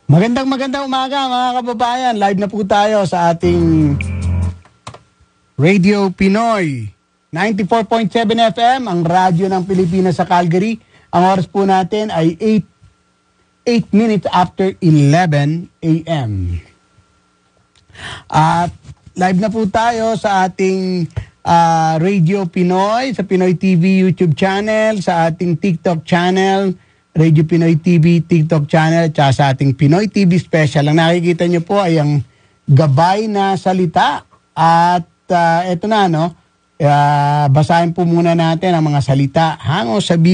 Magandang umaga mga kababayan. Live na po tayo sa ating Radio Pinoy 94.7 FM, ang radyo ng Pilipinas sa Calgary. Ang oras po natin ay 8 minutes after 11 a.m. At live na po tayo sa ating Radio Pinoy, sa Pinoy TV YouTube channel, sa ating TikTok channel, Radio Pinoy TV, TikTok channel, at sa ating Pinoy TV special. Ang nakikita nyo po ay ang gabay na salita. At eto na, no? Basahin po muna natin ang mga salita hango sa